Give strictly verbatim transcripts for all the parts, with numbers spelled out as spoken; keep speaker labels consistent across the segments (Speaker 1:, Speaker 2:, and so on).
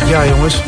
Speaker 1: Ja, jongens.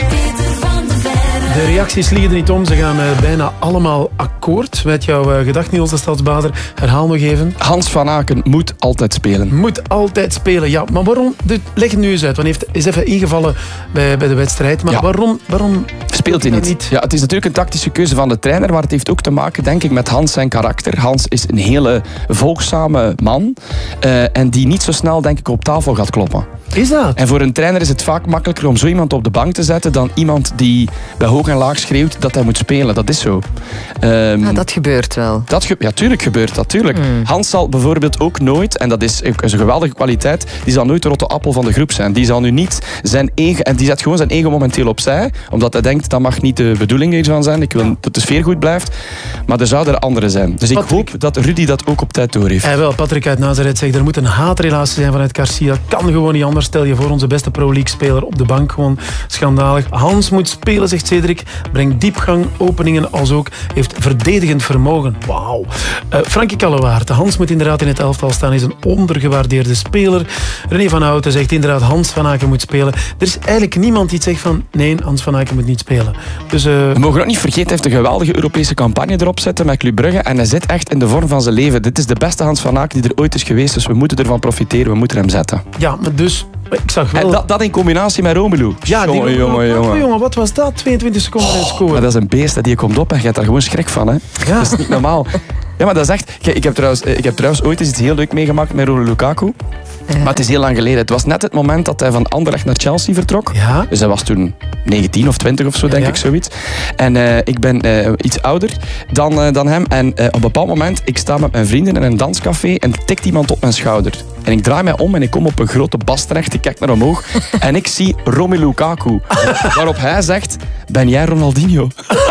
Speaker 1: De reacties liegen er niet om. Ze gaan uh, bijna allemaal akkoord. Met jouw uh, gedacht, Niels de Stadsbader. Herhaal nog even.
Speaker 2: Hans van Aken moet altijd spelen.
Speaker 1: Moet altijd spelen, ja. Maar waarom? De, leg het nu eens uit. Want hij heeft, is even ingevallen bij, bij de wedstrijd. Maar ja. waarom, waarom
Speaker 2: speelt hij niet? niet? Ja, het is natuurlijk een tactische keuze van de trainer. Maar het heeft ook te maken, denk ik, met Hans zijn karakter. Hans is een hele volgzame man. Uh, en die niet zo snel, denk ik, op tafel gaat kloppen.
Speaker 1: Is dat?
Speaker 2: En voor een trainer is het vaak makkelijker om zo iemand op de bank te zetten dan iemand die bij hoog en laag schreeuwt dat hij moet spelen. Dat is zo.
Speaker 3: Um, ja, dat gebeurt wel.
Speaker 2: Dat ge- ja, tuurlijk gebeurt dat. Tuurlijk. Mm. Hans zal bijvoorbeeld ook nooit, en dat is een geweldige kwaliteit, die zal nooit de rotte appel van de groep zijn. Die zal nu niet zijn ego, en die zet gewoon zijn ego momenteel opzij, omdat hij denkt dat mag niet de bedoeling ervan zijn. Ik wil dat de sfeer goed blijft. Maar er zouden er anderen zijn. Dus Patrick. Ik hoop dat Rudy dat ook op tijd door heeft.
Speaker 1: Ja, wel, Patrick uit Nazareth zegt, er moet een haatrelatie zijn vanuit Garcia. Kan gewoon niet anders. Stel je voor, onze beste Pro League speler op de bank. Gewoon schandalig. Hans moet spelen, zegt Cedric. Brengt diepgang, openingen als ook. Heeft verdedigend vermogen. Wauw. Uh, Frankie Kallewaard. Hans moet inderdaad in het elftal staan. Is een ondergewaardeerde speler. René van Houten zegt inderdaad Hans van Aken moet spelen. Er is eigenlijk niemand die zegt van nee, Hans van Aken moet niet spelen. Dus, uh...
Speaker 2: We mogen ook niet vergeten, hij heeft een geweldige Europese campagne erop zetten met Club Brugge. En hij zit echt in de vorm van zijn leven. Dit is de beste Hans van Aken die er ooit is geweest. Dus we moeten ervan profiteren. We moeten hem zetten.
Speaker 1: Ja, maar dus... Ik zag wel...
Speaker 2: En dat, dat in combinatie met Romelu.
Speaker 1: Ja, die jongen, jongen, jongen. jongen. Wat was dat? tweeëntwintig seconden in scoren.
Speaker 2: Maar dat is een beest, die komt op en je hebt daar gewoon schrik van. Hè. Ja. Dat is niet normaal. Ja, maar dat is echt... Kijk, ik, heb trouwens, ik heb trouwens ooit eens iets heel leuk meegemaakt met Romelu Lukaku. Ja. Maar het is heel lang geleden. Het was net het moment dat hij van Anderlecht naar Chelsea vertrok.
Speaker 1: Ja.
Speaker 2: Dus hij was toen negentien of twintig of zo, denk ja, ja. ik, zoiets. En uh, ik ben uh, iets ouder dan, uh, dan hem. En uh, op een bepaald moment, ik sta met mijn vrienden in een danscafé en tikt iemand op mijn schouder. En ik draai mij om en ik kom op een grote bas terecht. Ik kijk naar omhoog en ik zie Romelu Lukaku. Waarop hij zegt, ben jij Ronaldinho?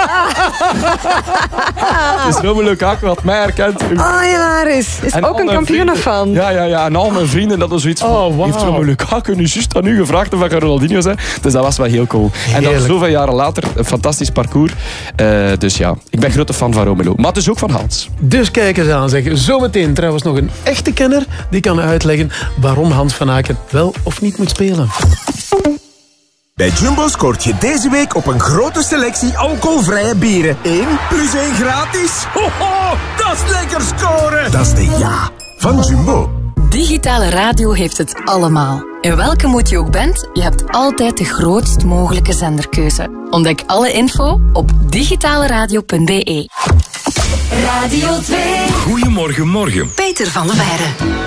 Speaker 2: Dus Romelu Lukaku had mij herkend.
Speaker 3: Oh, hilarisch. Is en ook een kampioen van.
Speaker 2: Ja, ja, ja. En al mijn vrienden hadden zoiets van, oh, wow. Heeft Romelu Lukaku nu juist aan u gevraagd of ik een Ronaldinho zijn? Dus dat was wel heel cool. Heerlijk. En dan zoveel jaren later, een fantastisch parcours. Uh, dus ja, ik ben grote fan van Romelu. Maar dus ook van Hans.
Speaker 1: Dus kijk eens aan, zeg. Zometeen trouwens nog een echte kenner die kan uitleggen waarom Hans van Aken wel of niet moet spelen.
Speaker 4: Bij Jumbo scoort je deze week op een grote selectie alcoholvrije bieren. één plus één gratis. Ho, ho, dat is lekker scoren. Dat is de ja van Jumbo.
Speaker 5: Digitale radio heeft het allemaal. In welke moed je ook bent, je hebt altijd de grootst mogelijke zenderkeuze. Ontdek alle info op digitaleradio punt be.
Speaker 6: Radio twee. Goedemorgen, morgen.
Speaker 5: Peter van der Veijren.